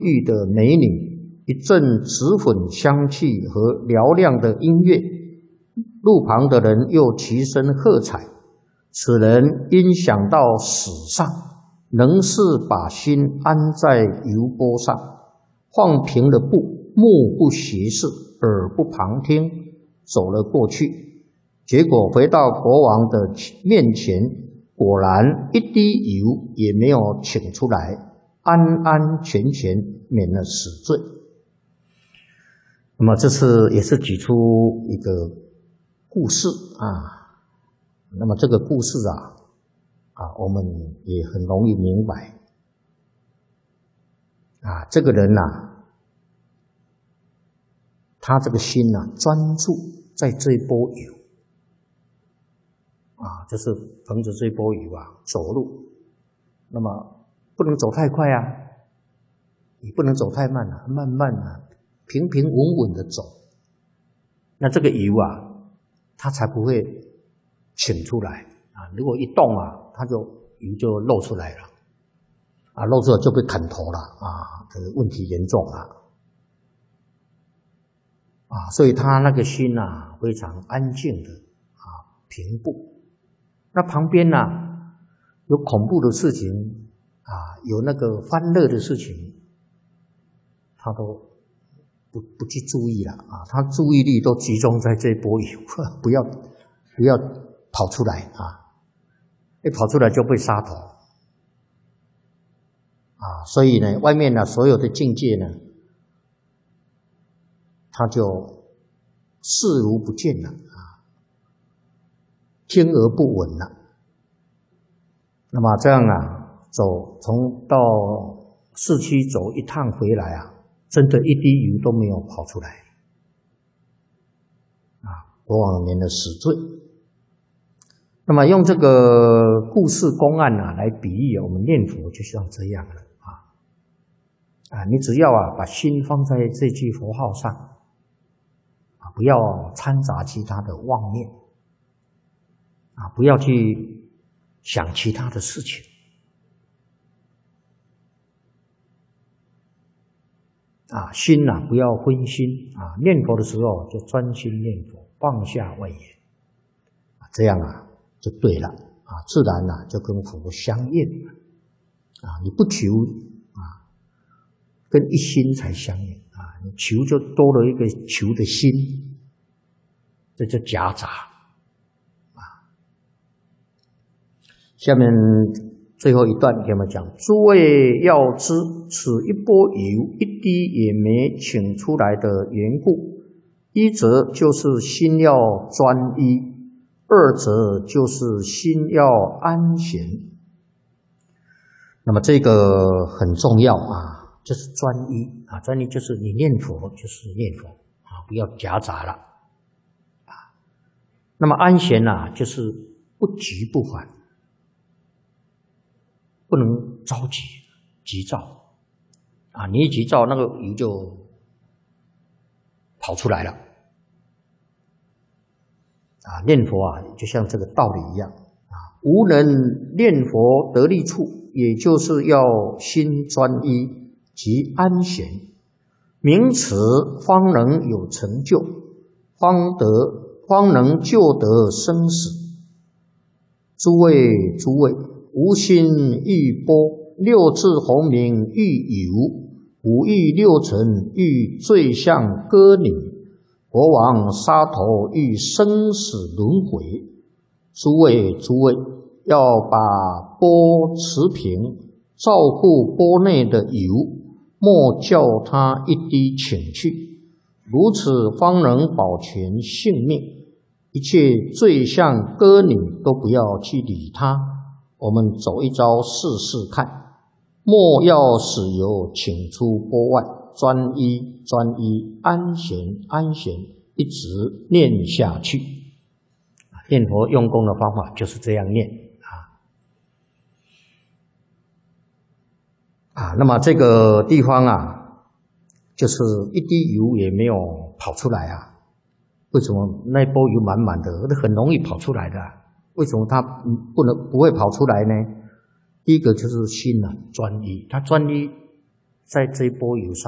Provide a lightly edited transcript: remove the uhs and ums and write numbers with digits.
玉的美女，一阵紫粉香气和嘹亮的音乐，路旁的人又齐声喝彩。此人因想到死上，仍是把心安在油钵上，放平了步，目不斜视，耳不旁听，走了过去。结果回到国王的面前，果然一滴油也没有请出来，安安全全免了死罪。那么这次也是举出一个故事啊。那么这个故事我们也很容易明白这个人他这个心专注在这一波油就是凭着这一波油走路，那么不能走太快也不能走太慢慢慢平平稳稳的走，那这个油它才不会请出来如果一动它就油就漏出来了漏出来就被砍头了这个问题严重所以他那个心非常安静的平步。那旁边有恐怖的事情有那个欢乐的事情，他都不去注意了他注意力都集中在这波油，不要跑出来一跑出来就被杀头所以呢，外面所有的境界呢，他就视如不见了听而不闻了。那么这样从到市区走一趟回来真的一滴油都没有跑出来国王免了死罪。那么用这个故事公案来比喻我们念佛就像这样了你只要把心放在这句佛号上不要掺杂其他的妄念不要去想其他的事情心不要分心念佛的时候就专心念佛，放下外缘这样就对了自然就跟佛相应你不求跟一心才相应你求就多了一个求的心，这就夹杂下面最后一段给我们讲：诸位要知，此一波油一滴也没请出来的缘故，一则就是心要专一，二则就是心要安闲。那么这个很重要就是专一专一就是你念佛就是念佛不要夹杂了那么安闲就是不急不缓，不能着急急躁你一急躁那个油就跑出来了念佛就像这个道理一样无人念佛得利处，也就是要心专一即安闲，名此方能有成就，方能救得生死。诸位，无心欲波，六字洪名欲有，五欲六尘欲坠向歌女，国王杀头欲生死轮回。诸位，要把钵持平，照顾钵内的油，莫叫它一滴请去，如此方能保全性命。一切坠向歌女都不要去理它，我们走一招试试看。莫要使油请出钵外，专一，安闲，一直念下去。念佛用功的方法就是这样念那么这个地方就是一滴油也没有跑出来为什么那波油满满的，那很容易跑出来的为什么它不会跑出来呢？第一个就是心专一，它专一在这一波游上。